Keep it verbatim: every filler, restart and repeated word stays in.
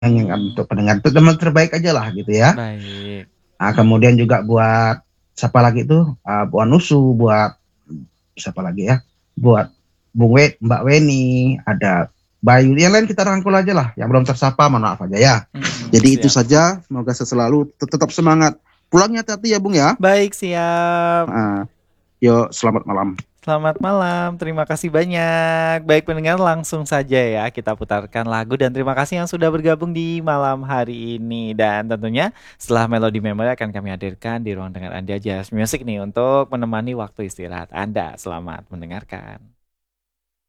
yang untuk pendengar itu teman terbaik aja lah gitu ya. Baik. Nah, kemudian juga buat siapa lagi tuh? Uh, buat Nusu, buat siapa lagi ya? Buat Bung We, Mbak Weni, ada Bayu. Yang lain kita rangkul aja lah. Yang belum tersapa, mohon maaf aja ya. Mm-mm, Jadi itu siap. saja. Semoga selalu tetap semangat. Pulangnya hati-hati ya, Bung ya. Baik, siap. Uh, Yuk, selamat malam. Selamat malam, terima kasih banyak. Baik pendengar, langsung saja ya kita putarkan lagu dan terima kasih yang sudah bergabung di malam hari ini. Dan tentunya setelah Melody Memory akan kami hadirkan di ruang dengar Anda Jazz Music nih untuk menemani waktu istirahat Anda. Selamat mendengarkan.